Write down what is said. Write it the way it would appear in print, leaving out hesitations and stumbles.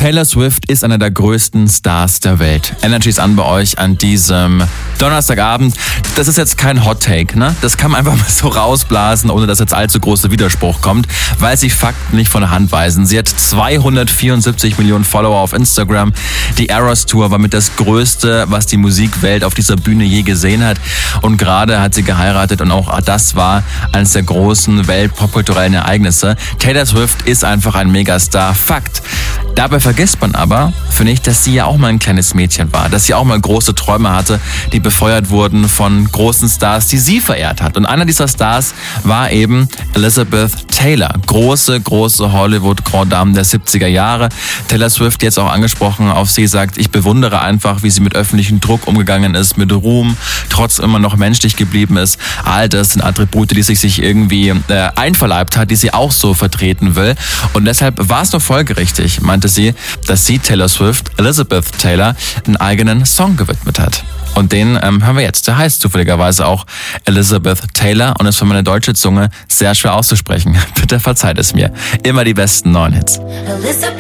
Taylor Swift ist einer der größten Stars der Welt. Energy ist an bei euch an diesem Donnerstagabend. Das ist jetzt kein Hot Take, ne? Das kann man einfach mal so rausblasen, ohne dass jetzt allzu großer Widerspruch kommt, weil sie Fakten nicht von der Hand weisen. Sie hat 274 Millionen Follower auf Instagram. Die Eras Tour war mit das Größte, was die Musikwelt auf dieser Bühne je gesehen hat. Und gerade hat sie geheiratet und auch das war eines der großen weltpopkulturellen Ereignisse. Taylor Swift ist einfach ein Megastar. Fakt. Dabei vergisst man aber, finde ich, dass sie ja auch mal ein kleines Mädchen war, dass sie auch mal große Träume hatte, die befeuert wurden von großen Stars, die sie verehrt hat. Und einer dieser Stars war eben Elizabeth Taylor, große Hollywood-Grand Dame der 70er Jahre. Taylor Swift, jetzt auch angesprochen auf sie, sagt, ich bewundere einfach, wie sie mit öffentlichem Druck umgegangen ist, mit Ruhm, trotz immer noch menschlich geblieben ist. All das sind Attribute, die sich irgendwie einverleibt hat, die sie auch so vertreten will. Und deshalb war es nur folgerichtig, meinte sie, dass sie Taylor Swift, Elizabeth Taylor, einen eigenen Song gewidmet hat. Und den hören wir jetzt. Der heißt zufälligerweise auch Elizabeth Taylor und ist für meine deutsche Zunge sehr schwer auszusprechen. Bitte verzeiht es mir. Immer die besten neuen Hits.